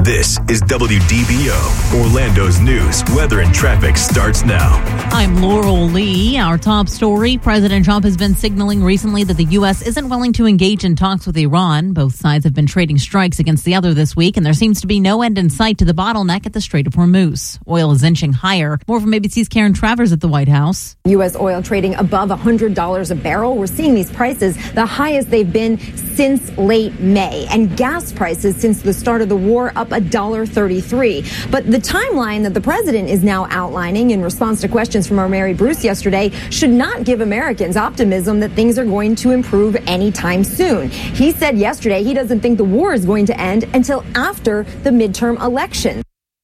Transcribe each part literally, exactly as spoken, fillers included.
This is W D B O, Orlando's news, weather, and traffic starts now. I'm Laurel Lee. Our top story, President Trump has been signaling recently that the U S isn't willing to engage in talks with Iran. Both sides have been trading strikes against the other this week, and there seems to be no end in sight to the bottleneck at the Strait of Hormuz. Oil is inching higher. More from A B C's Karen Travers at the White House. U S oil trading above one hundred dollars a barrel. We're seeing these prices the highest they've been since late May, and gas prices since the start of the war up one dollar thirty-three. But the timeline that the president is now outlining in response to questions from our Mary Bruce yesterday should not give Americans optimism that things are going to improve anytime soon. He said yesterday he doesn't think the war is going to end until after the midterm election.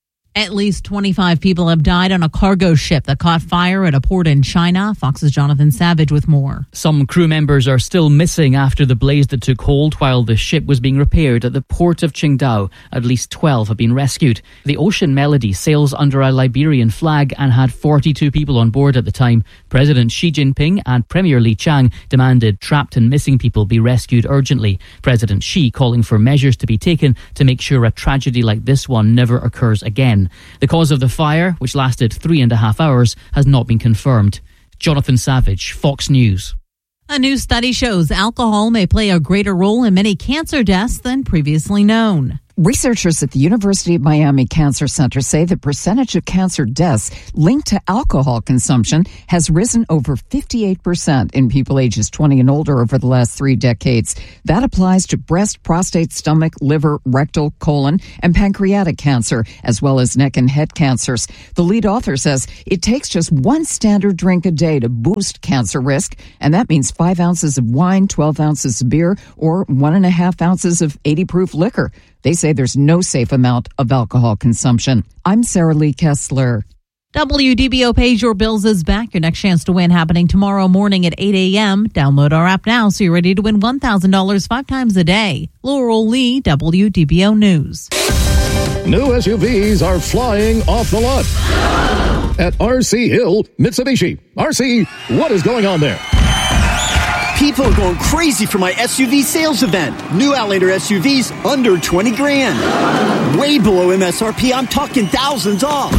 At least twenty-five people have died on a cargo ship that caught fire at a port in China. Fox's Jonathan Savage with more. Some crew members are still missing after the blaze that took hold while the ship was being repaired at the port of Qingdao. At least twelve have been rescued. The Ocean Melody sails under a Liberian flag and had forty-two people on board at the time. President Xi Jinping and Premier Li Qiang demanded trapped and missing people be rescued urgently. President Xi calling for measures to be taken to make sure a tragedy like this one never occurs again. The cause of the fire, which lasted three and a half hours, has not been confirmed. Jonathan Savage, Fox News. A new study shows alcohol may play a greater role in many cancer deaths than previously known. Researchers at the University of Miami Cancer Center say the percentage of cancer deaths linked to alcohol consumption has risen over fifty-eight percent in people ages twenty and older over the last three decades. That applies to breast, prostate, stomach, liver, rectal, colon, and pancreatic cancer, as well as neck and head cancers. The lead author says it takes just one standard drink a day to boost cancer risk, and that means five ounces of wine, twelve ounces of beer, or one and a half ounces of eighty proof liquor. They say there's no safe amount of alcohol consumption. I'm Sarah Lee Kessler. W D B O Pays Your Bills is back. Your next chance to win happening tomorrow morning at eight a.m. Download our app now so you're ready to win one thousand dollars five times a day. Laurel Lee, W D B O News. New S U Vs are flying off the lot at R C Hill Mitsubishi. R C, what is going on there? People are going crazy for my S U V sales event. New Outlander S U Vs under twenty grand. Way below M S R P. I'm talking thousands off.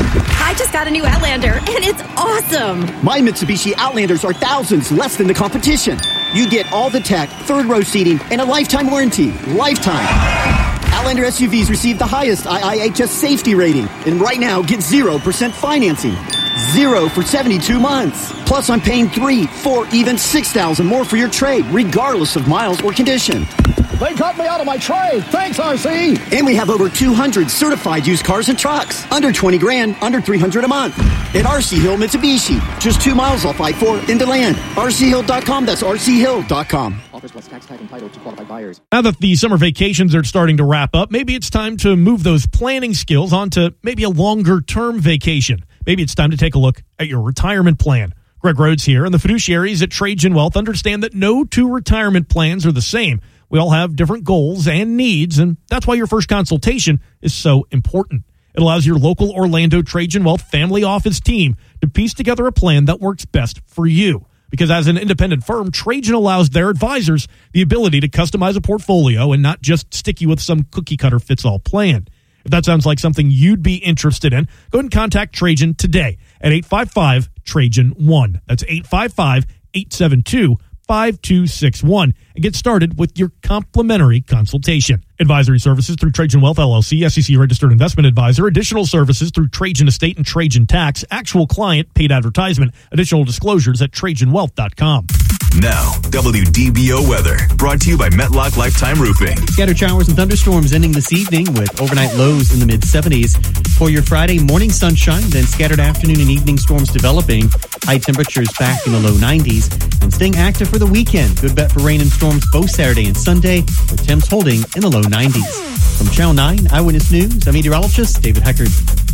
I just got a new Outlander, and it's awesome. My Mitsubishi Outlanders are thousands less than the competition. You get all the tech, third row seating, and a lifetime warranty. Lifetime. Outlander S U Vs receive the highest I I H S safety rating. And right now, get zero percent financing. Zero for seventy-two months. Plus, I'm paying three, four, even six thousand more for your trade, regardless of miles or condition. They got me out of my trade. Thanks, R C. And we have over two hundred certified used cars and trucks. Under twenty grand, under three hundred a month. At R C Hill Mitsubishi. Just two miles off I four into land. R C hill dot com. That's R C hill dot com. Offers plus tax type and title to qualified buyers. Now that the summer vacations are starting to wrap up, maybe it's time to move those planning skills onto maybe a longer-term vacation. Maybe it's time to take a look at your retirement plan. Greg Rhodes here, and the fiduciaries at Trajan Wealth understand that no two retirement plans are the same. We all have different goals and needs, and that's why your first consultation is so important. It allows your local Orlando Trajan Wealth family office team to piece together a plan that works best for you. Because as an independent firm, Trajan allows their advisors the ability to customize a portfolio and not just stick you with some cookie-cutter fits-all plan. If that sounds like something you'd be interested in, go ahead and contact Trajan today at eight five five, Trajan one. That's eight five five, eight seven two, five two six one and get started with your complimentary consultation. Advisory services through Trajan Wealth, L L C, S E C registered investment advisor. Additional services through Trajan Estate and Trajan Tax. Actual client, paid advertisement. Additional disclosures at Trajan Wealth dot com. Now, W D B O weather, brought to you by Metlock Lifetime Roofing. Scattered showers and thunderstorms ending this evening with overnight lows in the mid-seventies. For your Friday, morning sunshine, then scattered afternoon and evening storms developing. High temperatures back in the low nineties. And staying active for the weekend. Good bet for rain and storms both Saturday and Sunday, with temps holding in the low nineties. From Channel nine Eyewitness News, I'm meteorologist David Heckard.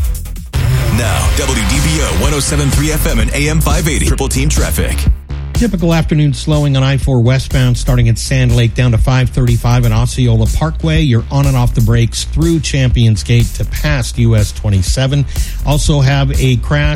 Now, W D B O one oh seven point three F M and A M five eighty. Triple Team Traffic. Typical afternoon slowing on I four westbound starting at Sand Lake down to five thirty-five at Osceola Parkway. You're on and off the brakes through Champions Gate to past U S twenty-seven. Also have a crash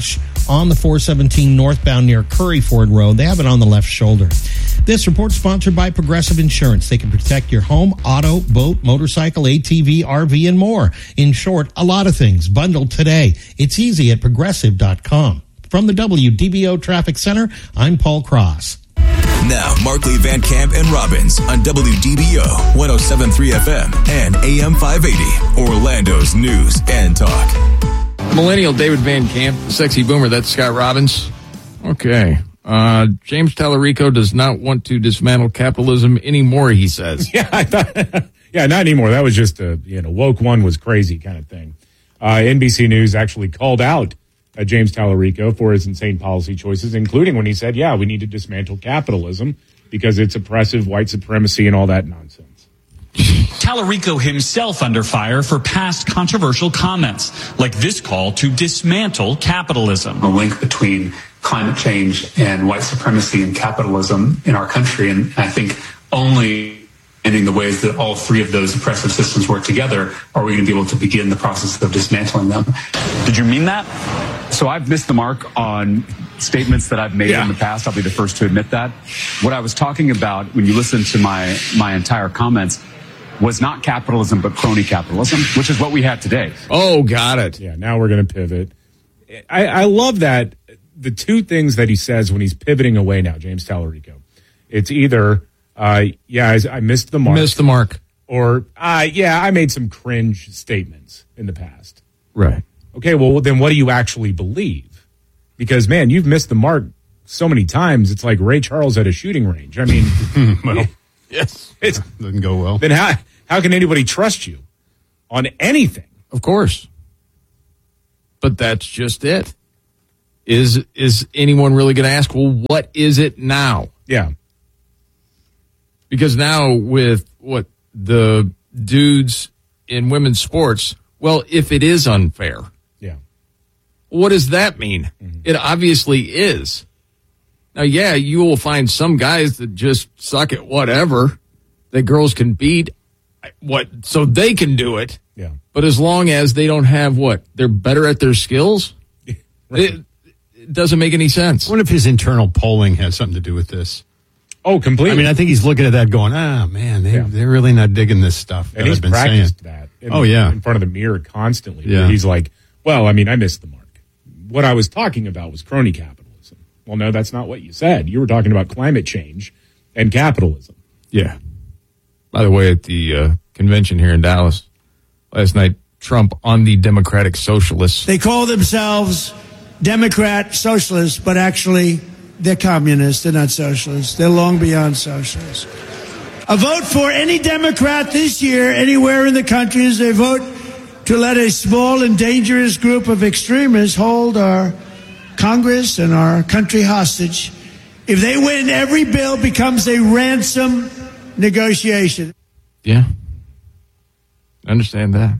on the four seventeen northbound near Curryford Road. They have it on the left shoulder. This report sponsored by Progressive Insurance. They can protect your home, auto, boat, motorcycle, A T V, R V, and more. In short, a lot of things bundled today. It's easy at progressive dot com. From the W D B O Traffic Center, I'm Paul Cross. Now, Markley, Van Camp, and Robbins on W D B O one oh seven point three F M and A M five eighty, Orlando's news and talk. Millennial David Van Camp, sexy boomer, that's Scott Robbins. Okay. Uh, James Tallarico does not want to dismantle capitalism anymore, he says. Yeah, I thought, yeah, not anymore. That was just a, you know, woke one was crazy kind of thing. Uh, N B C News actually called out uh, James Tallarico for his insane policy choices, including when he said, yeah, we need to dismantle capitalism because it's oppressive, white supremacy, and all that nonsense. Tallarico himself under fire for past controversial comments, like this call to dismantle capitalism. A link between climate change and white supremacy and capitalism in our country, and I think only in the ways that all three of those oppressive systems work together are we going to be able to begin the process of dismantling them. Did you mean that? So I've missed the mark on statements that I've made yeah. in the past. I'll be the first to admit that. What I was talking about when you listen to my my entire comments was not capitalism, but crony capitalism, which is what we have today. Oh, got it. Yeah, now we're going to pivot. I, I love that. The two things that he says when he's pivoting away now, James Tallarico, it's either, uh, yeah, I, I missed the mark. Missed the mark. Or, uh, yeah, I made some cringe statements in the past. Right. Okay, well, then what do you actually believe? Because, man, you've missed the mark so many times, it's like Ray Charles at a shooting range. I mean, well, yes, it doesn't go well. Then how, how can anybody trust you on anything? Of course. But that's just it. Is is anyone really going to ask, well, what is it now? Yeah. Because now with what the dudes in women's sports, well, if it is unfair, yeah, what does that mean? Mm-hmm. It obviously is. Now, yeah, you will find some guys that just suck at whatever that girls can beat, what so they can do it. Yeah. But as long as they don't have what, they're better at their skills, right. it, it doesn't make any sense. I wonder if his internal polling has something to do with this. Oh, completely. I mean, I think he's looking at that going, ah, man, they, yeah. they're really not digging this stuff. And he's I've been practiced saying. that. In, oh, yeah. In front of the mirror constantly. Yeah. He's like, well, I mean, I missed the mark. What I was talking about was crony capitalism. Well, no, that's not what you said. You were talking about climate change and capitalism. Yeah. By the way, at the uh, convention here in Dallas last night, Trump on the Democratic Socialists. They call themselves Democrat Socialists, but actually they're communists. They're not socialists. They're long beyond socialists. A vote for any Democrat this year anywhere in the country is a vote to let a small and dangerous group of extremists hold our Congress and our country hostage. If they win, every bill becomes a ransom negotiation. Yeah. I understand that.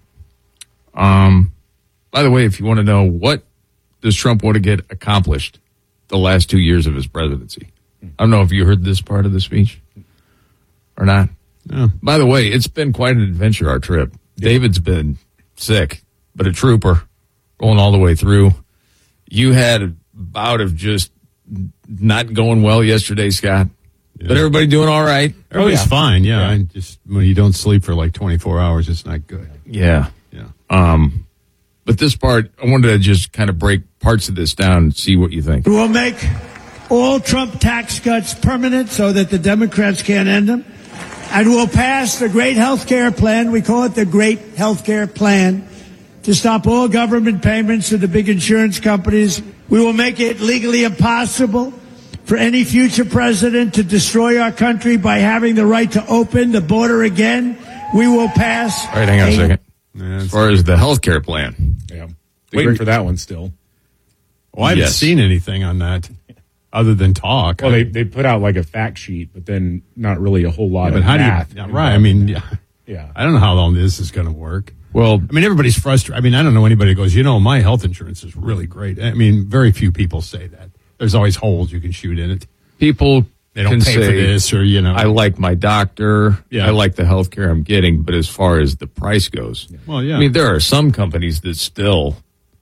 Um, by the way, if you want to know what does Trump want to get accomplished the last two years of his presidency, I don't know if you heard this part of the speech or not. No. By the way, it's been quite an adventure, our trip. Yeah. David's been sick, but a trooper going all the way through. You had a bout of just not going well yesterday, Scott. Yeah. But everybody doing all right? Everybody's oh, yeah. fine, yeah. yeah. I just when you don't sleep for like twenty-four hours, it's not good. Yeah. Yeah. Um, but this part, I wanted to just kind of break parts of this down and see what you think. We'll make all Trump tax cuts permanent so that the Democrats can't end them. And we'll pass the great health care plan. We call it the great health care plan to stop all government payments to the big insurance companies. We will make it legally impossible for any future president to destroy our country by having the right to open the border again. We will pass. All right, hang on a, a second. Yeah, as far as the health care plan. Yeah. Waiting great. for that one still. Well, I haven't yes. seen anything on that other than talk. Well, they, they put out like a fact sheet, but then not really a whole lot yeah, of but how math. Do you, yeah, right. I mean, yeah. yeah. I don't know how long this is going to work. Well, I mean, everybody's frustrated. I mean, I don't know anybody who goes, you know, my health insurance is really great. I mean, very few people say that. There's always holes you can shoot in it. People they don't can pay say, for this, or you know, I like my doctor. Yeah. I like the health care I'm getting. But as far as the price goes, well, yeah. I mean, there are some companies that still, you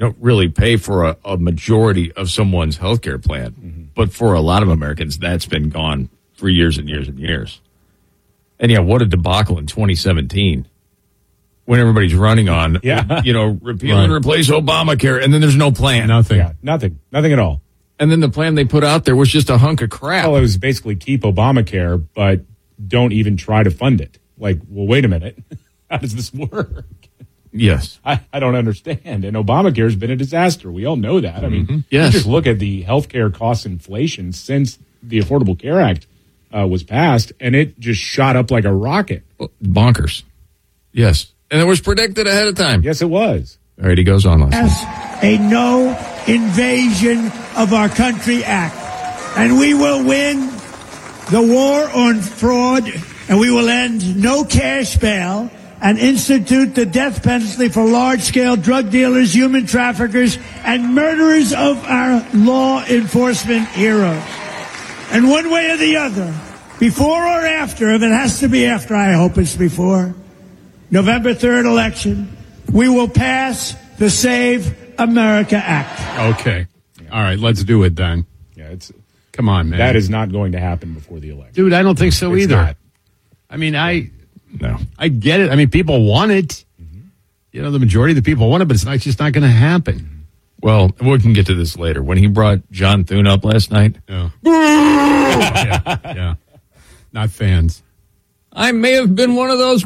you don't really pay for a, a majority of someone's health care plan. Mm-hmm. But for a lot of Americans, that's been gone for years and years and years. And yeah, what a debacle in twenty seventeen when everybody's running on, yeah. you know, repeal right. and replace Obamacare, and then there's no plan. Nothing. Yeah, nothing. Nothing at all. And then the plan they put out there was just a hunk of crap. Well, it was basically keep Obamacare, but don't even try to fund it. Like, well, wait a minute. How does this work? Yes. I, I don't understand. And Obamacare has been a disaster. We all know that. I mean, mm-hmm. yes. you just look at the healthcare cost inflation since the Affordable Care Act uh, was passed, and it just shot up like a rocket. Bonkers. Yes. And it was predicted ahead of time. Yes, it was. All right, he goes on. As a no invasion of our country act. And we will win the war on fraud, and we will end no cash bail and institute the death penalty for large-scale drug dealers, human traffickers, and murderers of our law enforcement heroes. And one way or the other, before or after, if it has to be after, I hope it's before, November third election, we will pass the Save America Act. Okay. All right, let's do it then. Yeah, it's come on, man. That is not going to happen before the election. Dude, I don't think so it's either. Not. I mean, I no. I get it. I mean, people want it. Mm-hmm. You know, the majority of the people want it, but it's not it's just not going to happen. Well, we can get to this later. When he brought John Thune up last night. Yeah. yeah. yeah. Not fans. I may have been one of those.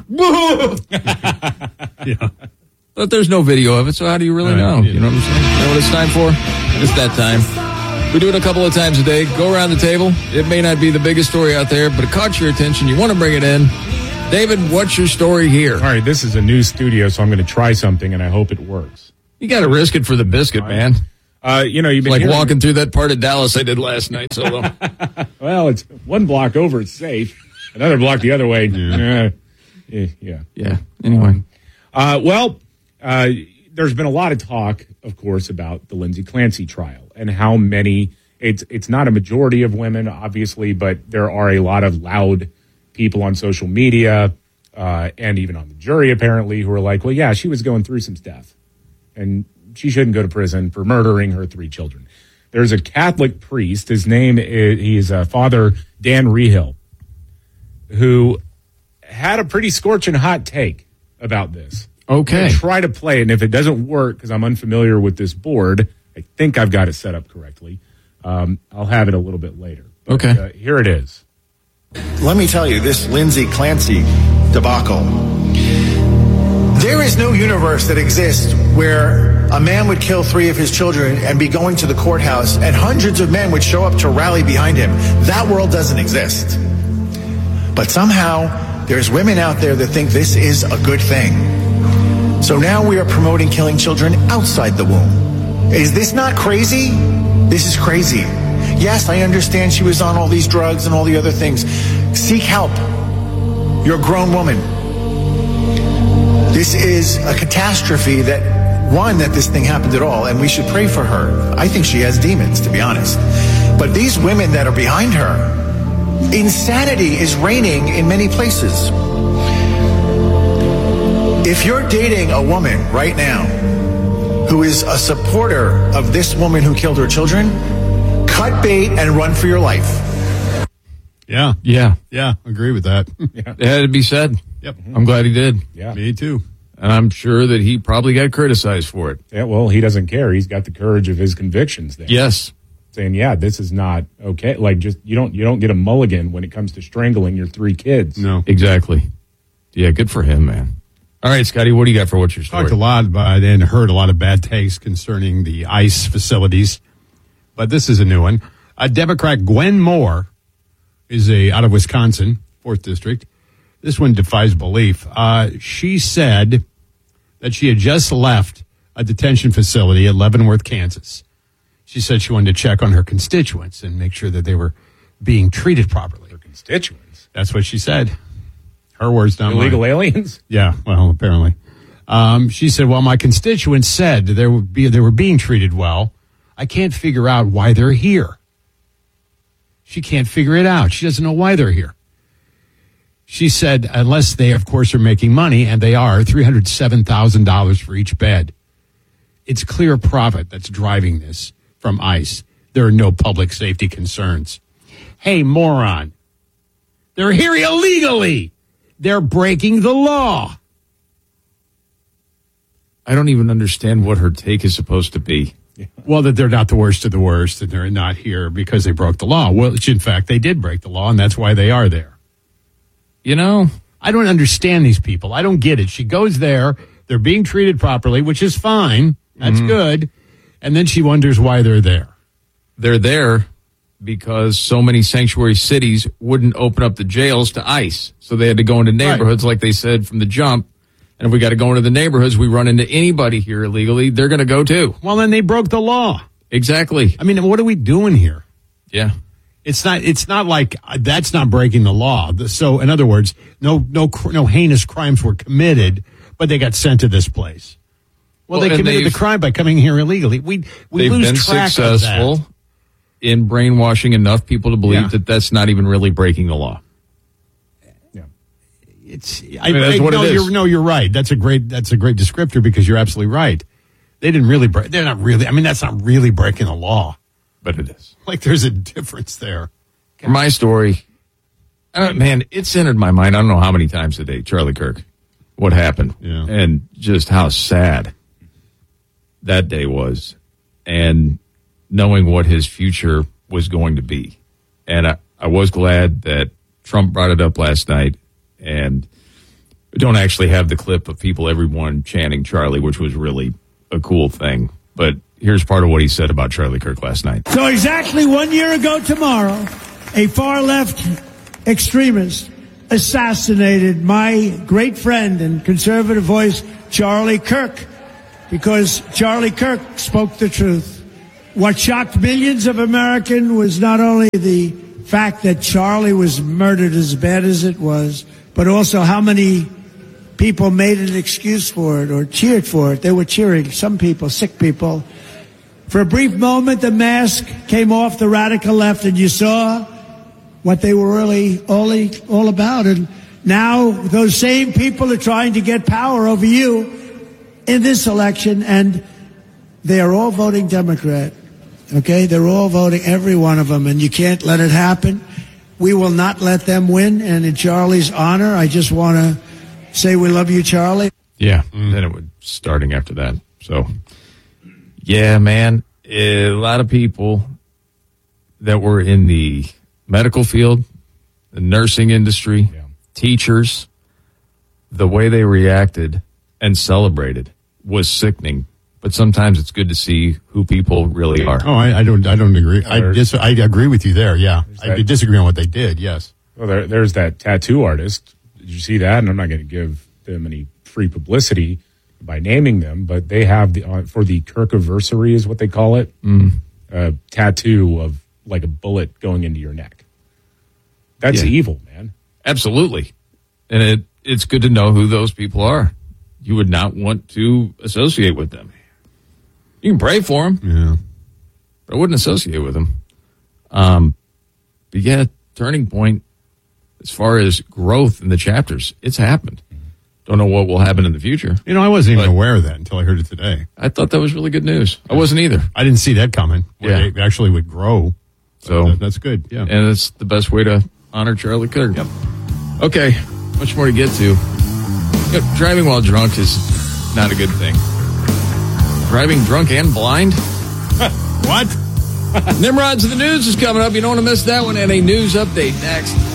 yeah. But there's no video of it, so how do you really know? You know what I'm saying? You know what it's time for? It's that time. We do it a couple of times a day. Go around the table. It may not be the biggest story out there, but it caught your attention. You want to bring it in. David, what's your story here? All right, this is a new studio, so I'm going to try something, and I hope it works. You got to risk it for the biscuit, right. man. Uh, you know, you've been like hearing... walking through that part of Dallas I did last night solo. Well, it's one block over. It's safe. Another block the other way. Yeah. Uh, yeah. Yeah. Anyway. Uh, well, uh, there's been a lot of talk, of course, about the Lindsay Clancy trial and how many, it's, it's not a majority of women, obviously, but there are a lot of loud people on social media uh, and even on the jury, apparently, who are like, well, yeah, she was going through some stuff and she shouldn't go to prison for murdering her three children. There's a Catholic priest. His name is, he's uh, Father Dan Rehill, who had a pretty scorching hot take about this. Okay. Try to play it, and if it doesn't work, because I'm unfamiliar with this board, I think I've got it set up correctly. Um, I'll have it a little bit later. But, okay. Uh, here it is. Let me tell you, this Lindsay Clancy debacle, there is no universe that exists where a man would kill three of his children and be going to the courthouse, and hundreds of men would show up to rally behind him. That world doesn't exist. But somehow, there's women out there that think this is a good thing. So now we are promoting killing children outside the womb. Is this not crazy? This is crazy. Yes, I understand she was on all these drugs and all the other things. Seek help. You're a grown woman. This is a catastrophe that, one, that this thing happened at all, and we should pray for her. I think she has demons, to be honest. But these women that are behind her, insanity is reigning in many places. If you're dating a woman right now who is a supporter of this woman who killed her children, cut bait and run for your life. Yeah. Yeah. Yeah. Agree with that. Yeah. It had to be said. Yep. I'm glad he did. Yeah. Me too. And I'm sure that he probably got criticized for it. Yeah, well, he doesn't care. He's got the courage of his convictions there. Yes. Saying, yeah, this is not okay. Like, just, you don't, you don't get a mulligan when it comes to strangling your three kids. No. Exactly. Yeah, good for him, man. All right, Scotty, what do you got for what's your story? Talked a lot about and heard a lot of bad takes concerning the ICE facilities, but this is a new one. A Democrat, Gwen Moore, is a out of Wisconsin, fourth District. This one defies belief. Uh, she said that she had just left a detention facility at Leavenworth, Kansas. She said she wanted to check on her constituents and make sure that they were being treated properly. Her constituents? That's what she said. Her words, not mine. Illegal aliens? Yeah, well, apparently. Um, she said, well, my constituents said they would be, they were being treated well. I can't figure out why they're here. She can't figure it out. She doesn't know why they're here. She said, unless they, of course, are making money, and they are, three hundred seven thousand dollars for each bed. it's clear profit that's driving this from ICE. There are no public safety concerns. Hey, moron. They're here illegally. They're breaking the law. I don't even understand what her take is supposed to be. Well, that they're not the worst of the worst, and they're not here because they broke the law. Well, in fact, they did break the law, and that's why they are there. You know, I don't understand these people. I don't get it. She goes there. They're being treated properly, which is fine. That's mm-hmm. good. And then she wonders why they're there. They're there because so many sanctuary cities wouldn't open up the jails to ICE. So they had to go into neighborhoods, right, like they said from the jump. And if we got to go into the neighborhoods, we run into anybody here illegally, they're going to go too. Well, then they broke the law. Exactly. I mean, what are we doing here? Yeah. It's not, it's not like uh, that's not breaking the law. So in other words, no, no, no heinous crimes were committed, but they got sent to this place. Well, well they committed the crime by coming here illegally. We, we they've lose been track successful of that. in brainwashing enough people to believe Yeah. that that's not even really breaking the law. It's, I mean, that's I, what no, it is. You're, no, you're right. That's a great, that's a great descriptor because you're absolutely right. They didn't really break, they're not really, I mean, that's not really breaking the law. But it is. Like there's a difference there. For my story, uh, man, it's entered my mind, I don't know how many times today, Charlie Kirk, what happened, yeah. and just how sad that day was, and knowing what his future was going to be. And I, I was glad that Trump brought it up last night, and we don't actually have the clip of people, everyone chanting Charlie, which was really a cool thing. But here's part of what he said about Charlie Kirk last night. So exactly one year ago tomorrow, a far-left extremist assassinated my great friend and conservative voice, Charlie Kirk, because Charlie Kirk spoke the truth. What shocked millions of Americans was not only the fact that Charlie was murdered as bad as it was, but also how many people made an excuse for it or cheered for it. They were cheering, some people, sick people. For a brief moment, the mask came off the radical left, and you saw what they were really all, all about. And now those same people are trying to get power over you in this election, and they are all voting Democrat. Okay? They're all voting, every one of them, and you can't let it happen. We will not let them win, and in Charlie's honor, I just want to say we love you, Charlie. Yeah, mm. then it would starting after that. So, yeah, man, a lot of people that were in the medical field, the nursing industry, yeah. teachers, the way they reacted and celebrated was sickening. But sometimes it's good to see who people really are. Oh, I, I don't, I don't agree. I dis- I agree with you there. Yeah, I disagree on what they did. Yes. Well, there, there's that tattoo artist. Did you see that? And I'm not going to give them any free publicity by naming them, but they have the uh, for the Kirkiversary is what they call it, mm. a tattoo of like a bullet going into your neck. That's yeah. evil, man. Absolutely, and it it's good to know who those people are. You would not want to associate with them. You can pray for them, yeah, but I wouldn't associate with them. Um, but yeah, turning point as far as growth in the chapters, it's happened. Don't know what will happen in the future. You know, I wasn't even aware of that until I heard it today. I thought that was really good news. I wasn't either. I didn't see that coming. Yeah, they actually would grow. So that, that's good. Yeah, and it's the best way to honor Charlie Kirk. Yep. Okay, much more to get to. You know, driving while drunk is not a good thing. Driving drunk and blind? What? Nimrods of the News is coming up. You don't want to miss that one. And a news update next.